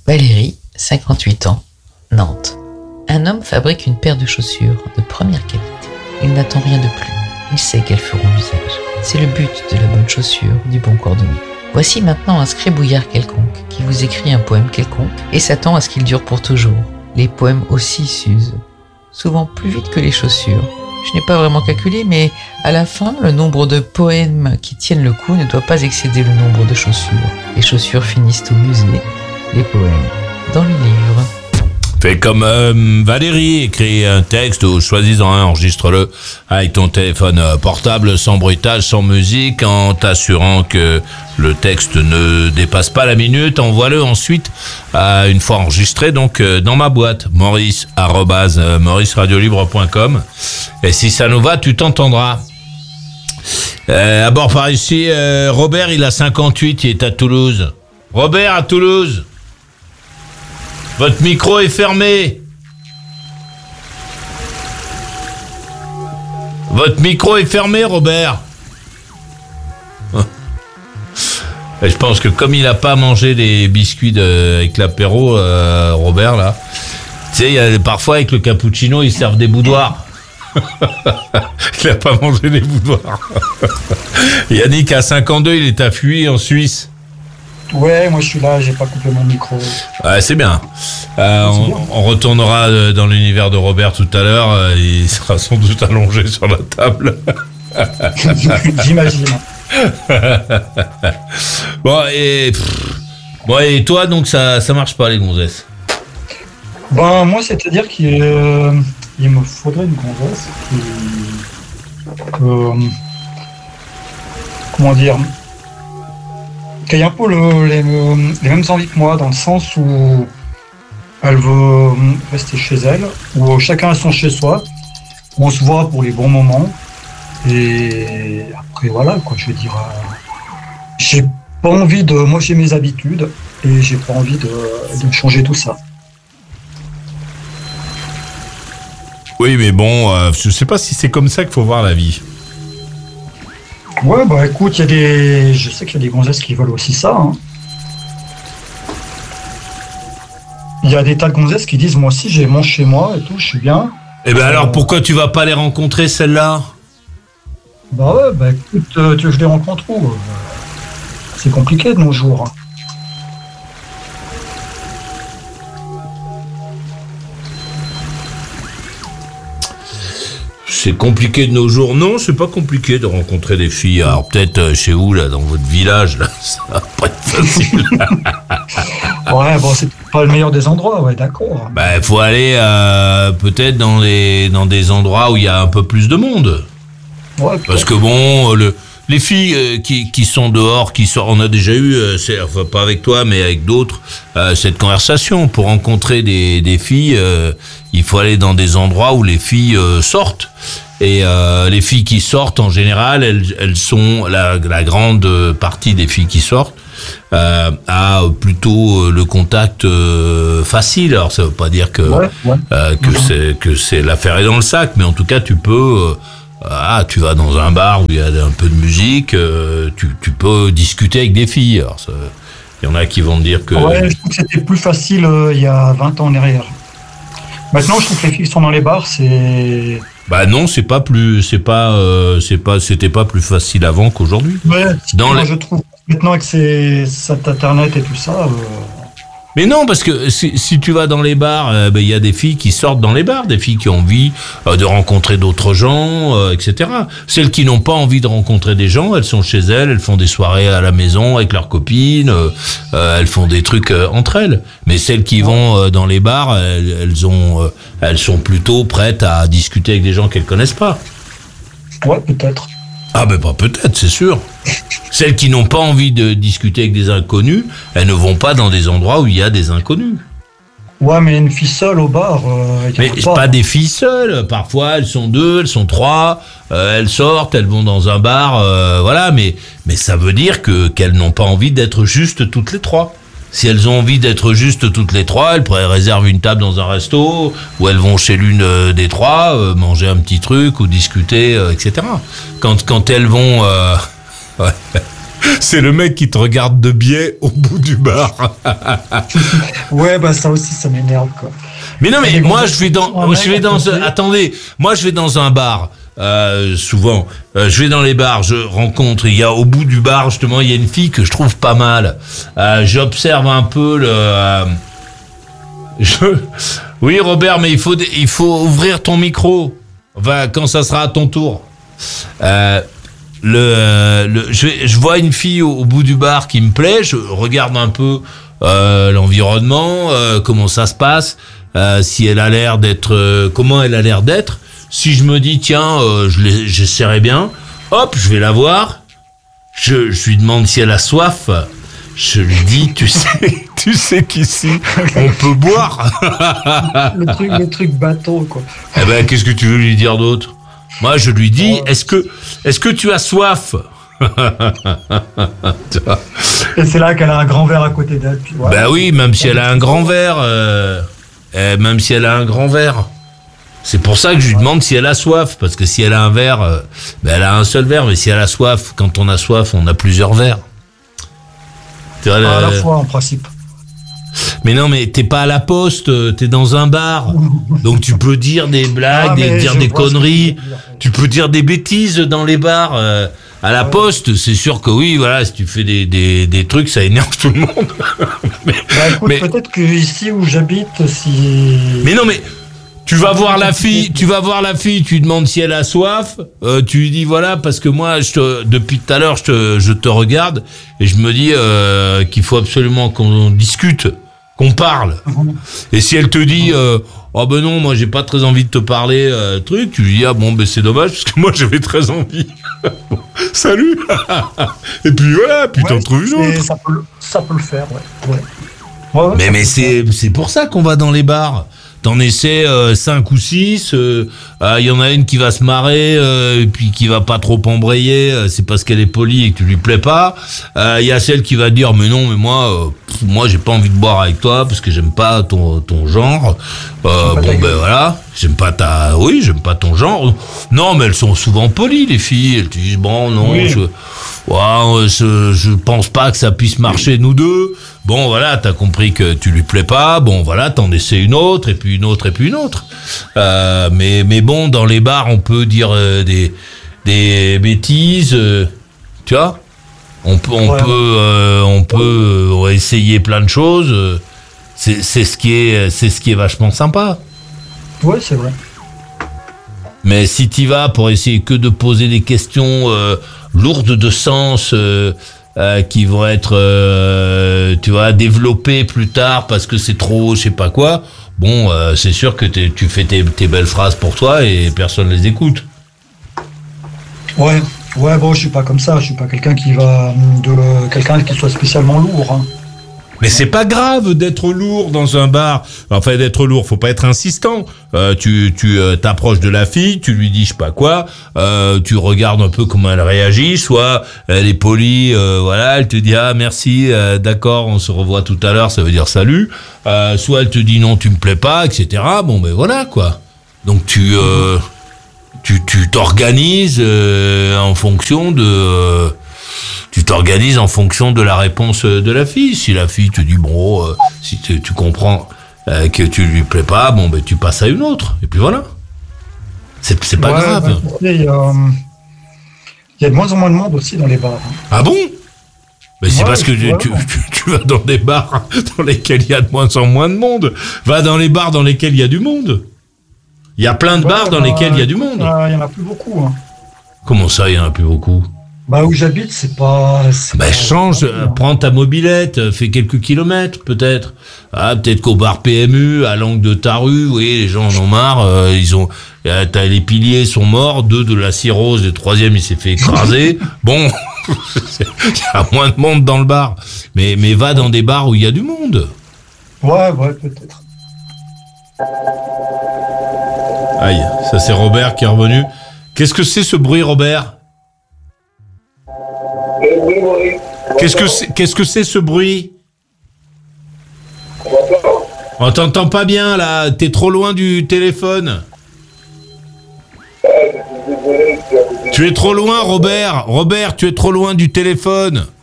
Valérie, 58 ans, Nantes. Un homme fabrique une paire de chaussures de première qualité. Il n'attend rien de plus. Il sait qu'elles feront usage. C'est le but de la bonne chaussure, du bon cordonnier. Voici maintenant un scribouillard quelconque qui vous écrit un poème quelconque et s'attend à ce qu'il dure pour toujours. Les poèmes aussi s'usent, souvent plus vite que les chaussures. Je n'ai pas vraiment calculé, mais à la fin, le nombre de poèmes qui tiennent le coup ne doit pas excéder le nombre de chaussures. Les chaussures finissent au musée, les poèmes dans le livre. Fais comme Valérie, écris un texte ou choisis-en un, enregistre-le avec ton téléphone portable, sans bruitage, sans musique, en t'assurant que le texte ne dépasse pas la minute. Envoie-le ensuite, une fois enregistré, donc dans ma boîte, maurice@mauriceradiolibre.com. Et si ça nous va, tu t'entendras. À bord par ici, Robert, il a 58, il est à Toulouse. Robert, à Toulouse. Votre micro est fermé. Votre micro est fermé, Robert. Et je pense que comme il n'a pas mangé les biscuits avec l'apéro, Robert, là, tu sais, parfois avec le cappuccino, ils servent des boudoirs. Il n'a pas mangé les boudoirs. Yannick, à 52, il est à Fuy, en Suisse. Ouais, moi je suis là, j'ai pas coupé mon micro. Ouais, c'est bien. On retournera dans l'univers de Robert tout à l'heure. Il sera sans doute allongé sur la table. J'imagine. Bon, et toi, donc ça marche pas, les gonzesses? Ben, moi, c'est-à-dire qu'il me faudrait une gonzesse comment dire, qui a un peu les mêmes envies que moi, dans le sens où elle veut rester chez elle, où chacun a son chez-soi, où on se voit pour les bons moments, et après voilà, quoi, je veux dire, j'ai pas envie de... Moi j'ai mes habitudes, et j'ai pas envie de changer tout ça. Oui, mais bon, je sais pas si c'est comme ça qu'il faut voir la vie. Ouais, bah écoute, je sais qu'il y a des gonzesses qui veulent aussi ça. Hein. Il y a des tas de gonzesses qui disent, moi aussi j'ai mon chez moi et tout, je suis bien. Eh ben alors, pourquoi tu vas pas les rencontrer, celles-là? Bah ouais, bah écoute, tu veux que je les rencontre où? C'est compliqué de nos jours. C'est compliqué de nos jours. Non, c'est pas compliqué de rencontrer des filles. Alors peut-être chez vous, là, dans votre village, là, ça va pas être facile. Ouais, bon, c'est pas le meilleur des endroits, ouais, d'accord. Bah, faut aller peut-être dans des endroits où il y a un peu plus de monde. Ouais, parce que bon, les filles qui sont dehors, on a déjà eu, enfin pas avec toi, mais avec d'autres, cette conversation. Pour rencontrer des filles, il faut aller dans des endroits où les filles sortent. Et les filles qui sortent, en général, elles sont, la grande partie des filles qui sortent, a plutôt le contact facile. Alors ça veut pas dire que c'est l'affaire est dans le sac, mais en tout cas tu peux... tu vas dans un bar où il y a un peu de musique, tu peux discuter avec des filles. Alors, il y en a qui vont te dire que... Ouais, je trouve que c'était plus facile il y a 20 ans en arrière. Maintenant, je trouve que les filles qui sont dans les bars, c'est... Bah non, c'était pas plus facile avant qu'aujourd'hui. Ouais, je trouve maintenant avec cet internet et tout ça... Mais non, parce que si tu vas dans les bars, il y a des filles qui sortent dans les bars, des filles qui ont envie de rencontrer d'autres gens, etc. Celles qui n'ont pas envie de rencontrer des gens, elles sont chez elles, elles font des soirées à la maison avec leurs copines, elles font des trucs entre elles. Mais celles qui vont dans les bars, elles sont plutôt prêtes à discuter avec des gens qu'elles connaissent pas. Ouais, peut-être. Ah ben pas peut-être, c'est sûr. Celles qui n'ont pas envie de discuter avec des inconnus, elles ne vont pas dans des endroits où il y a des inconnus. Ouais, mais une fille seule au bar... mais pas des filles seules. Parfois, elles sont 2, elles sont 3, elles sortent, elles vont dans un bar, voilà. Mais ça veut dire qu'elles n'ont pas envie d'être juste toutes les 3. Si elles ont envie d'être juste toutes les 3, elles réservent une table dans un resto, ou elles vont chez l'une des 3, manger un petit truc, ou discuter, etc. Quand elles vont... ouais. C'est le mec qui te regarde de biais au bout du bar. Ouais, bah ça aussi, ça m'énerve, quoi. Mais non, mais Et moi bon, je vais dans attendez, moi je vais dans un bar. Souvent, je vais dans les bars, je rencontre. Il y a au bout du bar justement, il y a une fille que je trouve pas mal. J'observe un peu le. Oui, Robert, mais il faut ouvrir ton micro. Enfin, quand ça sera à ton tour. Je vois une fille au bout du bar qui me plaît. Je regarde un peu l'environnement, comment ça se passe, si elle a l'air d'être, comment elle a l'air d'être. Si je me dis tiens, j'essaierai bien, hop, je vais la voir. Je lui demande si elle a soif. Je lui dis, tu sais qu'ici on peut boire. le truc bateau, quoi. Eh ben, qu'est-ce que tu veux lui dire d'autre? Moi, je lui dis, est-ce que tu as soif? Et c'est là qu'elle a un grand verre à côté d'elle. Puis voilà. Ben oui, même si elle a un grand verre, C'est pour ça que je lui demande si elle a soif, parce que si elle a un verre, elle a un seul verre, mais si elle a soif, quand on a soif, on a plusieurs verres. À la fois, en principe. Mais non, mais t'es pas à la poste, t'es dans un bar. Donc tu peux dire des blagues, dire des conneries. Tu peux dire des bêtises dans les bars. À la poste, c'est sûr que oui, voilà, si tu fais des trucs, ça énerve tout le monde. Écoute, peut-être que ici où j'habite, si... Mais non, mais... Tu vas voir la fille, tu lui demandes si elle a soif, tu lui dis voilà, parce que moi, depuis tout à l'heure, je te regarde, et je me dis qu'il faut absolument qu'on discute, qu'on parle. Et si elle te dit, oh ben non, moi j'ai pas très envie de te parler, tu lui dis, ah bon, ben c'est dommage, parce que moi j'avais très envie. Salut. Et puis voilà, puis t'en trouves une autre. Ça peut le faire, ouais. Mais c'est pour ça qu'on va dans les bars. T'en essaies 5 ou 6, y en a une qui va se marrer, et puis qui va pas trop embrayer, c'est parce qu'elle est polie et que tu lui plais pas. Y a celle qui va dire mais non, mais moi j'ai pas envie de boire avec toi parce que j'aime pas ton genre. Voilà, j'aime pas ton genre. Non, mais elles sont souvent polies les filles. Elles te disent bon non, oui. Je pense pas que ça puisse marcher nous deux. Bon voilà, t'as compris que tu lui plais pas. Bon voilà, t'en essaies une autre et puis une autre et puis une autre. Mais bon, dans les bars, on peut dire des bêtises. Tu vois, on peut essayer plein de choses. C'est ce qui est vachement sympa. Ouais, c'est vrai. Mais si t'y vas pour essayer que de poser des questions lourdes de sens, qui vont être, tu vois, développées plus tard parce que c'est trop, je sais pas quoi. Bon, c'est sûr que tu fais tes belles phrases pour toi et personne les écoute. Ouais, bon, je suis pas comme ça. Je suis pas quelqu'un qui soit spécialement lourd. Hein. Mais c'est pas grave d'être lourd dans un bar. Enfin, d'être lourd, faut pas être insistant. Tu t'approches de la fille, tu lui dis je sais pas quoi, tu regardes un peu comment elle réagit, soit elle est polie, voilà, elle te dit ah merci, d'accord, on se revoit tout à l'heure, ça veut dire salut. Soit elle te dit non, tu me plais pas, etc. Bon ben voilà quoi. Donc tu t'organises en fonction de... Tu t'organises en fonction de la réponse de la fille. Si la fille te dit bon, si tu comprends que tu lui plais pas, bon ben tu passes à une autre. Et puis voilà. C'est pas grave. Il y a de moins en moins de monde aussi dans les bars. Hein. Ah bon? Mais c'est parce que tu vas dans des bars dans lesquels il y a de moins en moins de monde. Va dans les bars dans lesquels il y a du monde. Il y a plein de bars dans lesquels il y a du monde. Il y en a plus beaucoup. Hein. Comment ça, il y en a plus beaucoup? Bah où j'habite, c'est pas... change, prends ta mobilette, fais quelques kilomètres peut-être. Ah, peut-être qu'au bar PMU, à l'angle de ta rue, oui, les gens en ont marre, t'as les piliers sont morts, 2 de la cirrhose, le 3e il s'est fait écraser. Bon, il y a moins de monde dans le bar. Mais va dans des bars où il y a du monde. Ouais, peut-être. Aïe, ça c'est Robert qui est revenu. Qu'est-ce que c'est ce bruit, Robert? Qu'est-ce que c'est ce bruit? On t'entend pas bien là, t'es trop loin du téléphone. Tu es trop loin, Robert. Robert, tu es trop loin du téléphone.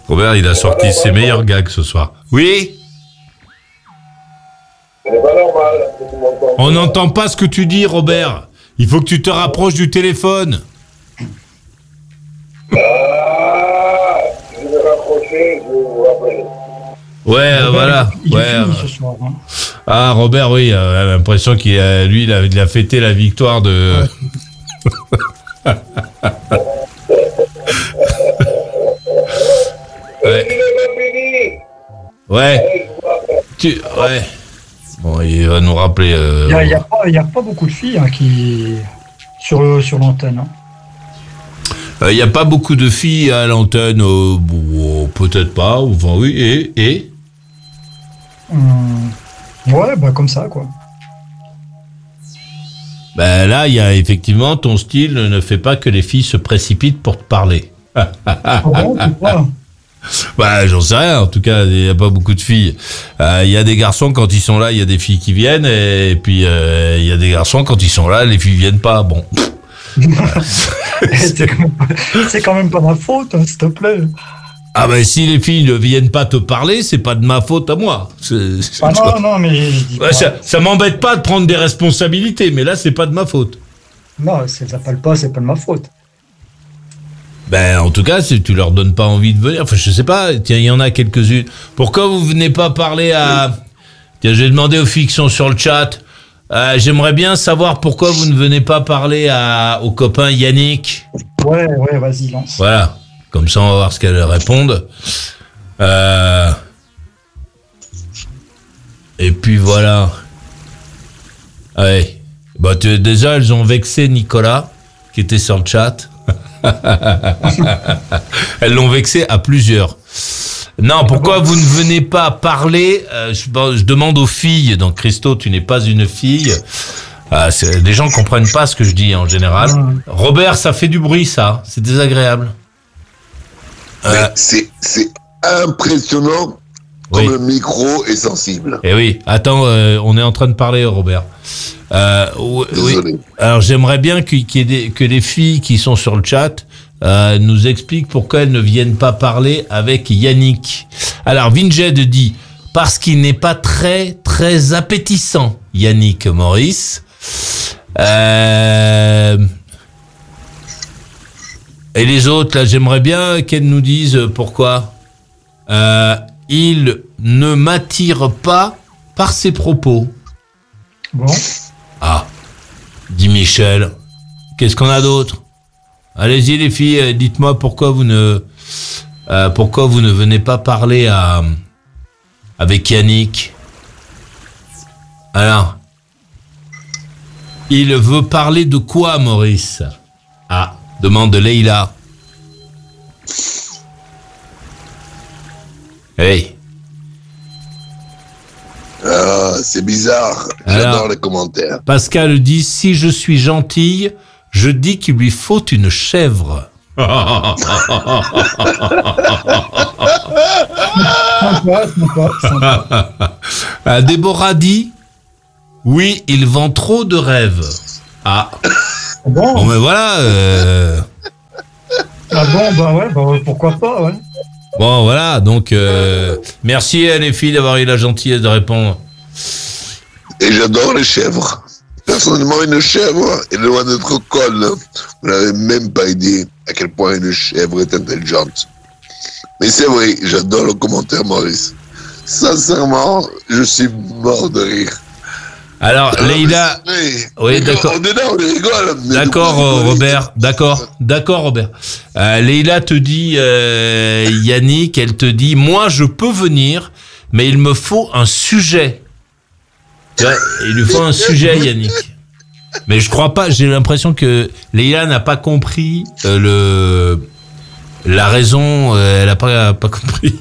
Robert, il a sorti ses meilleurs gags ce soir. Oui? Ce n'est pas normal que tu m'entends. On n'entend pas ce que tu dis, Robert. Il faut que tu te rapproches du téléphone. Je vais rapprocher, je vais vous rappeler. Ouais, voilà. Il Ouais. est fini ce soir. Hein. Ah, Robert, oui, a l'impression qu'il a, lui, il a fêté la victoire de... Ouais. Ouais. Ouais. Bon, il va nous rappeler. Il n'y a pas beaucoup de filles hein, qui sur l'antenne. Hein. Il n'y a pas beaucoup de filles à l'antenne. Bon, peut-être pas. Enfin, oui. Et Ouais, bah comme ça, quoi. ben là, il y a effectivement ton style ne fait pas que les filles se précipitent pour te parler. Ah bon, tu crois? Bah, j'en sais rien. En tout cas, il n'y a pas beaucoup de filles. Il y a des garçons, quand ils sont là, il y a des filles qui viennent. Et puis, il y a des garçons, quand ils sont là, les filles viennent pas. Bon. C'est quand même pas ma faute, hein, s'il te plaît. Ah ben, si les filles ne viennent pas te parler, c'est pas de ma faute à moi. Non, mais je dis Ouais, ça m'embête pas de prendre des responsabilités, mais là, c'est pas de ma faute. Non, si elles appellent pas, c'est pas de ma faute. Ben, en tout cas, si tu leur donnes pas envie de venir, enfin, je sais pas, tiens, il y en a quelques-unes. Pourquoi vous venez pas parler à... Tiens, j'ai demandé aux filles qui sont sur le chat, j'aimerais bien savoir pourquoi vous ne venez pas parler au copain Yannick. Ouais, vas-y, lance. Voilà, comme ça, on va voir ce qu'elles répondent. Et puis, voilà. Ouais. Bah, déjà, elles ont vexé Nicolas, qui était sur le chat. Elles l'ont vexé à plusieurs. Non, pourquoi vous ne venez pas parler je demande aux filles. Donc, Christo, tu n'es pas une fille. Les gens ne comprennent pas ce que je dis en général. Robert, ça fait du bruit, ça. C'est désagréable. Mais c'est impressionnant comme le micro est sensible. Eh oui, attends, on est en train de parler, Robert. Désolé. Oui. Alors, j'aimerais bien que les filles qui sont sur le chat nous expliquent pourquoi elles ne viennent pas parler avec Yannick. Alors, Vinjed dit, parce qu'il n'est pas très, très appétissant, Yannick Maurice. Et les autres, là, j'aimerais bien qu'elles nous disent pourquoi. Il ne m'attire pas par ses propos. Bon. Ah, dit Michel. Qu'est-ce qu'on a d'autre? Allez-y les filles, dites-moi pourquoi vous ne venez pas parler avec Yannick. Alors, il veut parler de quoi, Maurice? Ah, demande Leïla. Hey. C'est bizarre. J'adore les commentaires. Pascal dit, si je suis gentille, je dis qu'il lui faut une chèvre. Sympa. Déborah dit, oui, il vend trop de rêves. Ah. Bon, mais voilà. Ah bon, bah ouais, pourquoi pas, ouais. Bon, voilà, donc merci les filles d'avoir eu la gentillesse de répondre. Et j'adore les chèvres. Personnellement, une chèvre est loin d'être conne. Vous n'avez même pas idée à quel point une chèvre est intelligente. Mais c'est vrai, j'adore le commentaire, Maurice. Sincèrement, je suis mort de rire. Alors, Leïla... Oui, d'accord. On est là, on rigole. D'accord, Robert. D'accord, Robert. Leïla te dit, Yannick, elle te dit, moi, je peux venir, mais il me faut un sujet. Tu vois, il lui faut un sujet, Yannick. Mais je crois pas, j'ai l'impression que Leïla n'a pas compris la raison, elle n'a pas compris.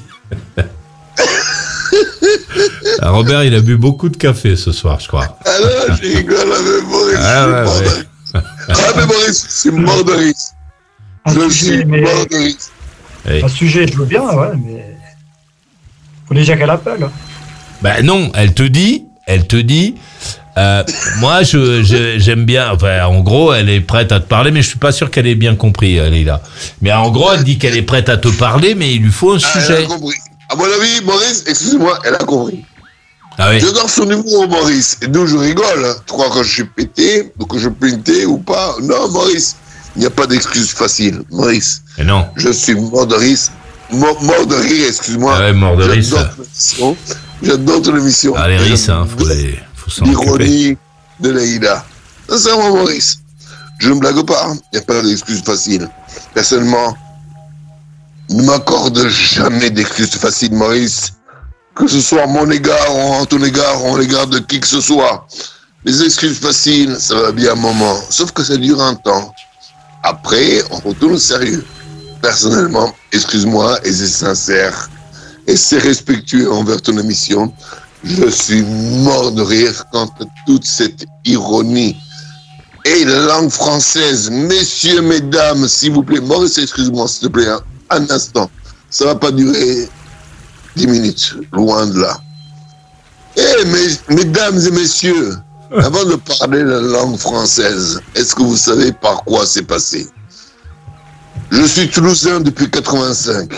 Robert, il a bu beaucoup de café ce soir, je crois. Ah non, je rigole avec Maurice. Mais Maurice, je suis mort de rire. Je suis mort de rire. Oui. Un sujet, je veux bien, ouais, mais faut déjà qu'elle appelle. Ben non, elle te dit, Moi, j'aime bien. Enfin, en gros, elle est prête à te parler, mais je suis pas sûr qu'elle ait bien compris, Leïla. Mais en gros, elle dit qu'elle est prête à te parler, mais il lui faut un sujet. Elle a compris. À mon avis, Maurice, excusez-moi, elle a compris. Ah oui. J'adore son humour, Maurice. Et d'où je rigole. Hein. Tu crois que je suis pété, ou que je pintais ou pas? Non, Maurice, il n'y a pas d'excuse facile. Maurice. Mais non. Je suis mort de rire. Mort de rire, excuse-moi. Ah ouais, mort de rire, ça. J'adore ton émission. Ah, les risques, hein, faut s'en occuper. L'ironie de Leïla. Sincèrement, Maurice, je ne blague pas. Il n'y a pas d'excuse facile. Personnellement, ne m'accorde jamais d'excuse facile, Maurice. Que ce soit à mon égard, ou à ton égard, ou à l'égard de qui que ce soit. Les excuses faciles, ça va bien un moment. Sauf que ça dure un temps. Après, on retourne au sérieux. Personnellement, excuse-moi, et c'est sincère, et c'est respectueux envers ton émission. Je suis mort de rire quant à toute cette ironie. Et la langue française, messieurs, mesdames, s'il vous plaît, Maurice, excuse-moi, s'il te plaît, un instant. Ça va pas durer 10 minutes, loin de là. Mesdames et messieurs, avant de parler la langue française, est-ce que vous savez par quoi c'est passé? Je suis toulousain depuis 85.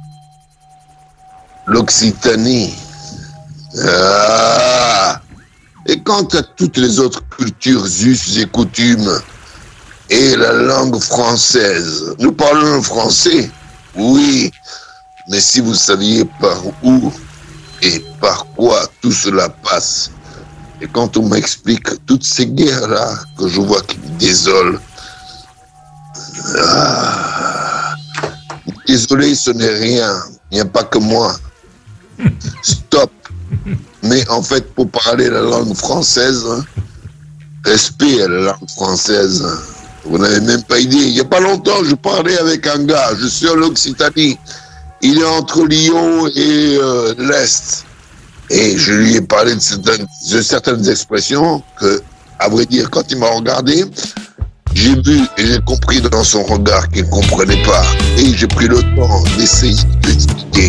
L'Occitanie. Et quant à toutes les autres cultures, us et coutumes, et la langue française, nous parlons le français, oui, mais si vous saviez par où et par quoi tout cela passe, et quand on m'explique toutes ces guerres-là que je vois qui me désolent, désolé, ce n'est rien, il n'y a pas que moi. Stop. Mais en fait, pour parler la langue française, respect à la langue française, vous n'avez même pas idée. Il n'y a pas longtemps, je parlais avec un gars, je suis en Occitanie, il est entre Lyon et l'Est. Et je lui ai parlé de certaines expressions que, à vrai dire, quand il m'a regardé, j'ai vu et j'ai compris dans son regard qu'il ne comprenait pas. Et j'ai pris le temps d'essayer de lui expliquer.